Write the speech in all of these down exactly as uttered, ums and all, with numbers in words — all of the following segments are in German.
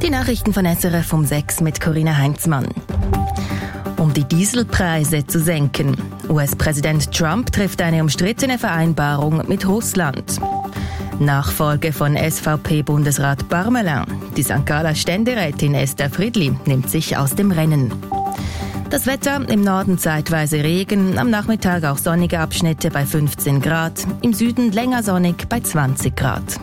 Die Nachrichten von S R F um sechs mit Corinna Heinzmann. Um die Dieselpreise zu senken. U S-Präsident Trump trifft eine umstrittene Vereinbarung mit Russland. Nachfolge von S V P-Bundesrat Parmelin. Die Sankt Galler Ständerätin Esther Friedli nimmt sich aus dem Rennen. Das Wetter: im Norden zeitweise Regen, am Nachmittag auch sonnige Abschnitte bei fünfzehn Grad, im Süden länger sonnig bei zwanzig Grad.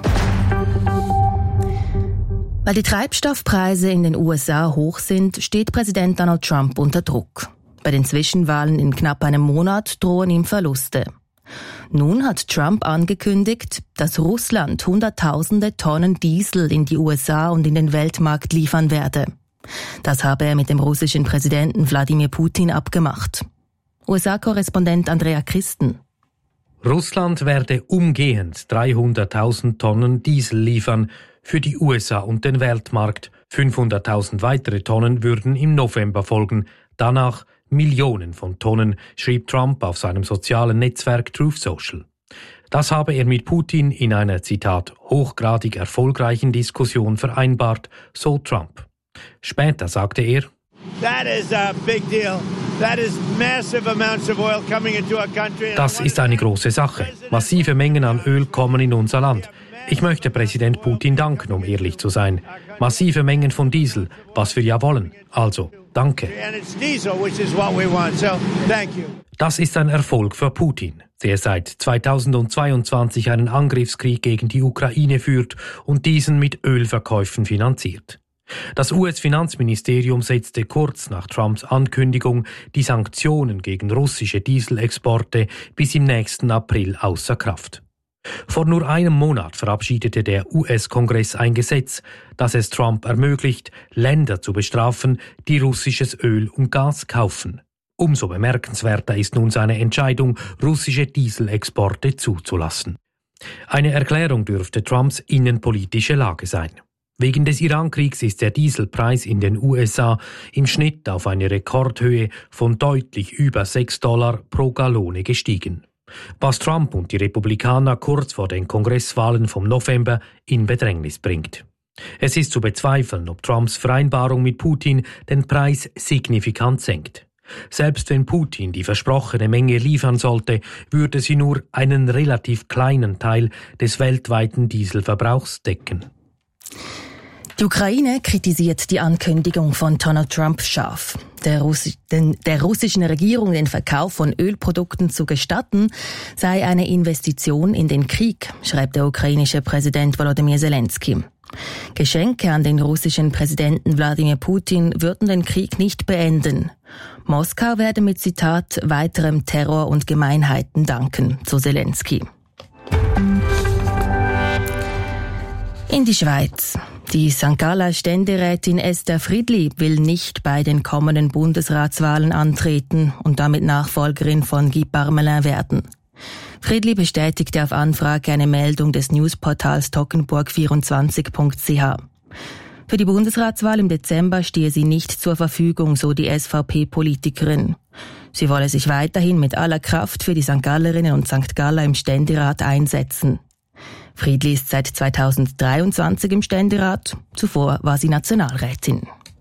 Weil die Treibstoffpreise in den U S A hoch sind, steht Präsident Donald Trump unter Druck. Bei den Zwischenwahlen in knapp einem Monat drohen ihm Verluste. Nun hat Trump angekündigt, dass Russland Hunderttausende Tonnen Diesel in die U S A und in den Weltmarkt liefern werde. Das habe er mit dem russischen Präsidenten Wladimir Putin abgemacht. U S A-Korrespondent Andrea Christen. Russland werde umgehend dreihunderttausend Tonnen Diesel liefern für die U S A und den Weltmarkt. fünfhunderttausend weitere Tonnen würden im November folgen. Danach Millionen von Tonnen, schrieb Trump auf seinem sozialen Netzwerk Truth Social. Das habe er mit Putin in einer, Zitat, hochgradig erfolgreichen Diskussion vereinbart, so Trump. Später sagte er, das ist eine große Sache. Massive Mengen an Öl kommen in unser Land. Ich möchte Präsident Putin danken, um ehrlich zu sein. Massive Mengen von Diesel, was wir ja wollen. Also, danke. Das ist ein Erfolg für Putin, der seit zweitausendzweiundzwanzig einen Angriffskrieg gegen die Ukraine führt und diesen mit Ölverkäufen finanziert. Das U S-Finanzministerium setzte kurz nach Trumps Ankündigung die Sanktionen gegen russische Dieselexporte bis im nächsten April außer Kraft. Vor nur einem Monat verabschiedete der U S-Kongress ein Gesetz, das es Trump ermöglicht, Länder zu bestrafen, die russisches Öl und Gas kaufen. Umso bemerkenswerter ist nun seine Entscheidung, russische Dieselexporte zuzulassen. Eine Erklärung dürfte Trumps innenpolitische Lage sein. Wegen des Irankriegs ist der Dieselpreis in den U S A im Schnitt auf eine Rekordhöhe von deutlich über sechs Dollar pro Gallone gestiegen. Was Trump und die Republikaner kurz vor den Kongresswahlen vom November in Bedrängnis bringt. Es ist zu bezweifeln, ob Trumps Vereinbarung mit Putin den Preis signifikant senkt. Selbst wenn Putin die versprochene Menge liefern sollte, würde sie nur einen relativ kleinen Teil des weltweiten Dieselverbrauchs decken. Die Ukraine kritisiert die Ankündigung von Donald Trump scharf. Der, Russi- den, der russischen Regierung den Verkauf von Ölprodukten zu gestatten, sei eine Investition in den Krieg, schreibt der ukrainische Präsident Volodymyr Zelensky. Geschenke an den russischen Präsidenten Wladimir Putin würden den Krieg nicht beenden. Moskau werde mit, Zitat, weiterem Terror und Gemeinheiten danken, so Zelensky. In die Schweiz. Die Sankt Galler Ständerätin Esther Friedli will nicht bei den kommenden Bundesratswahlen antreten und damit Nachfolgerin von Guy Parmelin werden. Friedli bestätigte auf Anfrage eine Meldung des Newsportals toggenburg vierundzwanzig punkt c h. Für die Bundesratswahl im Dezember stehe sie nicht zur Verfügung, so die S V P-Politikerin. Sie wolle sich weiterhin mit aller Kraft für die Sankt Gallerinnen und Sankt Galler im Ständerat einsetzen. Friedli ist seit zweitausenddreiundzwanzig im Ständerat. Zuvor war sie Nationalrätin.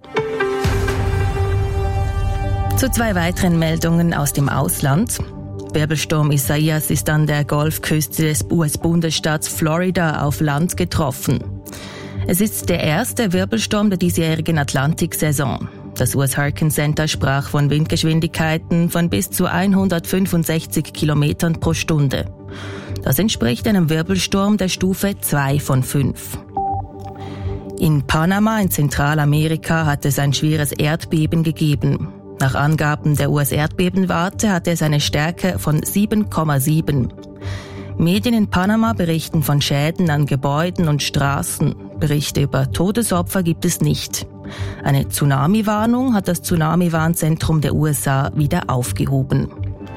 Zu zwei weiteren Meldungen aus dem Ausland. Wirbelsturm Isaias ist an der Golfküste des U S-Bundesstaats Florida auf Land getroffen. Es ist der erste Wirbelsturm der diesjährigen Atlantiksaison. Das U S Hurricane Center sprach von Windgeschwindigkeiten von bis zu hundertfünfundsechzig Kilometern pro Stunde. Das entspricht einem Wirbelsturm der Stufe zwei von fünf. In Panama in Zentralamerika hat es ein schweres Erdbeben gegeben. Nach Angaben der U S-Erdbebenwarte hatte es eine Stärke von sieben Komma sieben. Medien in Panama berichten von Schäden an Gebäuden und Straßen. Berichte über Todesopfer gibt es nicht. Eine Tsunami-Warnung hat das Tsunami-Warnzentrum der U S A wieder aufgehoben.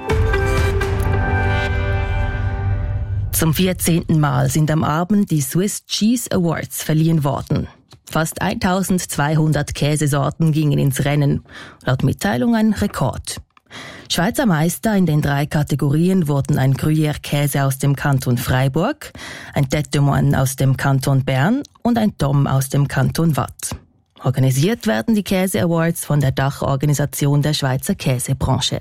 Zum vierzehnten Mal sind am Abend die Swiss Cheese Awards verliehen worden. Fast eintausendzweihundert Käsesorten gingen ins Rennen. Laut Mitteilung ein Rekord. Schweizer Meister in den drei Kategorien wurden ein Gruyère-Käse aus dem Kanton Freiburg, ein Tête de Moine aus dem Kanton Bern und ein Dom aus dem Kanton Waadt. Organisiert werden die Käse Awards von der Dachorganisation der Schweizer Käsebranche.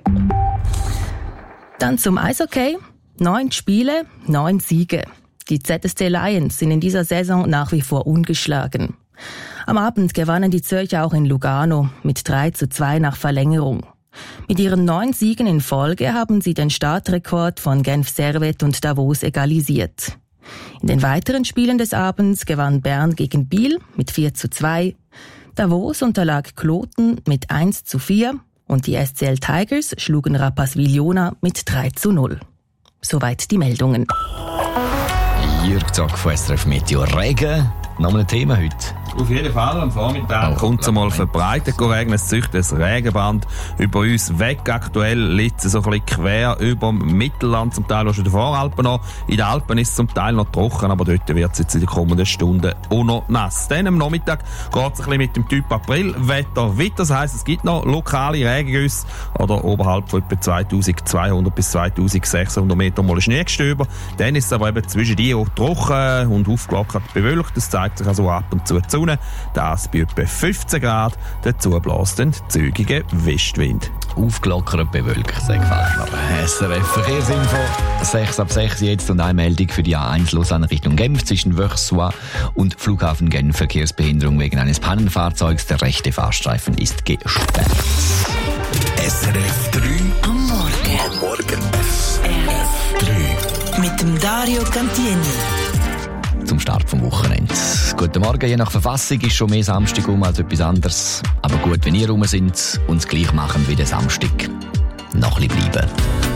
Dann zum Eishockey. Neun Spiele, neun Siege. Die Z S C Lions sind in dieser Saison nach wie vor ungeschlagen. Am Abend gewannen die Zürcher auch in Lugano mit drei zu zwei nach Verlängerung. Mit ihren neun Siegen in Folge haben sie den Startrekord von Genf Servette und Davos egalisiert. In den weiteren Spielen des Abends gewann Bern gegen Biel mit vier zu zwei, Davos unterlag Kloten mit eins zu vier und die S C L Tigers schlugen Rapperswil-Jona mit drei zu null. Soweit die Meldungen. Jürg Zock von S R F Meteo. Regen, noch ein Thema heute. Auf jeden Fall, am Vormittag oh, kommt es einmal verbreitet regnen. Es zieht ein Regenband über uns weg. Aktuell liegt es so ein bisschen quer über dem Mittelland, zum Teil auch schon in den Voralpen noch. In den Alpen ist es zum Teil noch trocken, aber dort wird es jetzt in den kommenden Stunden auch noch nass. Dann am Nachmittag geht es ein bisschen mit dem Typ Aprilwetter weiter. Das heisst, es gibt noch lokale Regengüsse oder oberhalb von etwa zweitausendzweihundert bis zweitausendsechshundert Meter mal Schneegestöber. Dann ist es aber eben zwischen die auch trocken und aufgelockert bewölkt. Das zeigt sich also ab und zu die Sonne. Das bei etwa fünfzehn Grad. Dazu bläst ein zügiger Westwind. Aufgelockert bewölkt, das gefällt mir. S R F Verkehrsinfo, sechs ab sechs jetzt und eine Meldung für die A eins Lausanne Richtung Genf zwischen Wöchssois und Flughafen Genf. Verkehrsbehinderung wegen eines Pannenfahrzeugs. Der rechte Fahrstreifen ist gesperrt. S R F drei am Morgen. Am Morgen. S R F drei. Mit dem Dario Cantieni. Zum Start vom Wochenende. Guten Morgen, je nach Verfassung ist schon mehr Samstag um als etwas anderes. Aber gut, wenn ihr rum sind und es gleich machen wie der Samstag. Noch ein bisschen bleiben.